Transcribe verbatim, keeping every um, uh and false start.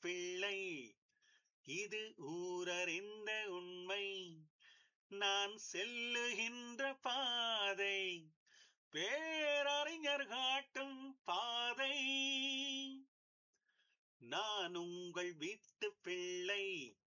பிள்ளை, இது ஊரறிந்த உண்மை. நான் செல்லுகின்ற பாதை பேரறிஞர் காட்டும் பாதை. நான் உங்கள் வீட்டு பிள்ளை,